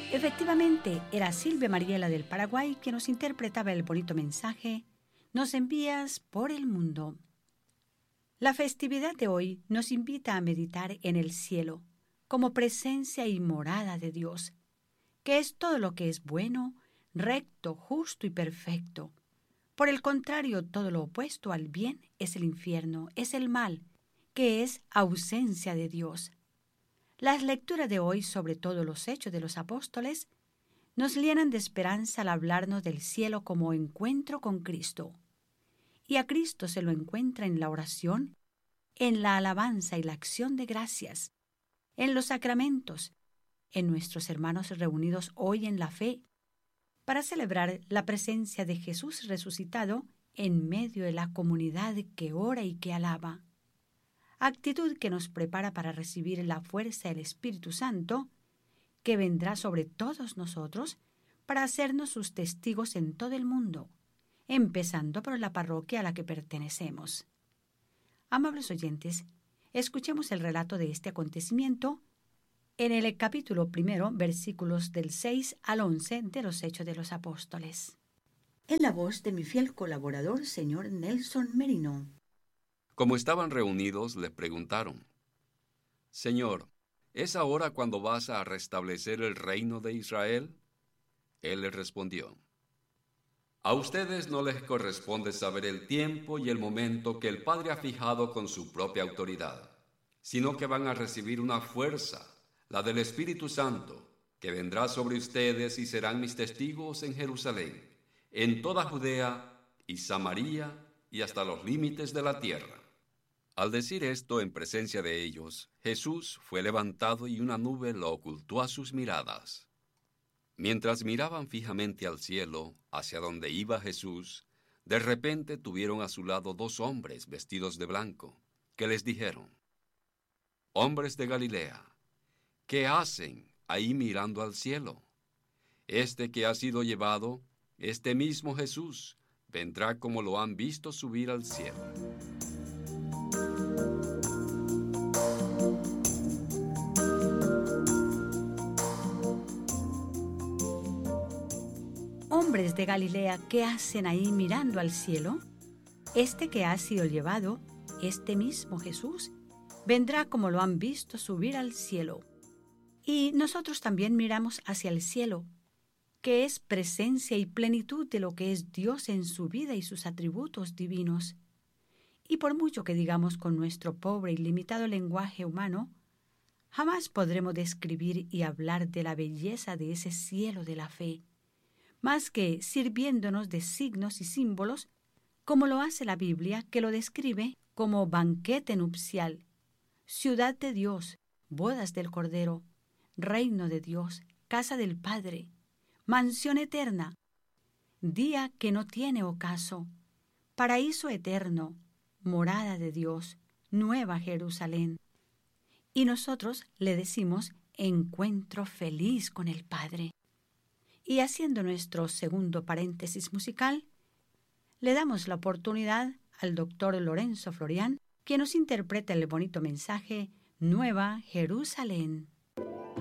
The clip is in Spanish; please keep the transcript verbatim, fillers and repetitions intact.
Efectivamente, era Silvia Mariela del Paraguay quien nos interpretaba el bonito mensaje «Nos envías por el mundo». La festividad de hoy nos invita a meditar en el cielo como presencia y morada de Dios, que es todo lo que es bueno, recto, justo y perfecto. Por el contrario, todo lo opuesto al bien es el infierno, es el mal, que es ausencia de Dios. Las lecturas de hoy, sobre todo los Hechos de los Apóstoles, nos llenan de esperanza al hablarnos del cielo como encuentro con Cristo. Y a Cristo se lo encuentra en la oración, en la alabanza y la acción de gracias, en los sacramentos, en nuestros hermanos reunidos hoy en la fe, para celebrar la presencia de Jesús resucitado en medio de la comunidad que ora y que alaba. Actitud que nos prepara para recibir la fuerza del Espíritu Santo, que vendrá sobre todos nosotros para hacernos sus testigos en todo el mundo, empezando por la parroquia a la que pertenecemos. Amables oyentes, escuchemos el relato de este acontecimiento en el capítulo primero, versículos del seis al once de los Hechos de los Apóstoles. En la voz de mi fiel colaborador, señor Nelson Merino. Como estaban reunidos, le preguntaron: Señor, ¿es ahora cuando vas a restablecer el reino de Israel? Él les respondió: A ustedes no les corresponde saber el tiempo y el momento que el Padre ha fijado con su propia autoridad, sino que van a recibir una fuerza, la del Espíritu Santo, que vendrá sobre ustedes y serán mis testigos en Jerusalén, en toda Judea y Samaria y hasta los límites de la tierra. Al decir esto en presencia de ellos, Jesús fue levantado y una nube lo ocultó a sus miradas. Mientras miraban fijamente al cielo, hacia donde iba Jesús, de repente tuvieron a su lado dos hombres vestidos de blanco, que les dijeron: Hombres de Galilea, ¿qué hacen ahí mirando al cielo? Este que ha sido llevado, este mismo Jesús, vendrá como lo han visto subir al cielo. Hombres de Galilea, ¿qué hacen ahí mirando al cielo? Este que ha sido llevado, este mismo Jesús, vendrá como lo han visto subir al cielo. Y nosotros también miramos hacia el cielo, que es presencia y plenitud de lo que es Dios en su vida y sus atributos divinos. Y por mucho que digamos con nuestro pobre y limitado lenguaje humano, jamás podremos describir y hablar de la belleza de ese cielo de la fe, más que sirviéndonos de signos y símbolos, como lo hace la Biblia, que lo describe como banquete nupcial, ciudad de Dios, bodas del Cordero, reino de Dios, casa del Padre, mansión eterna, día que no tiene ocaso, paraíso eterno, morada de Dios, nueva Jerusalén. Y nosotros le decimos encuentro feliz con el Padre. Y haciendo nuestro segundo paréntesis musical, le damos la oportunidad al doctor Lorenzo Florián, que nos interpreta el bonito mensaje Nueva Jerusalén.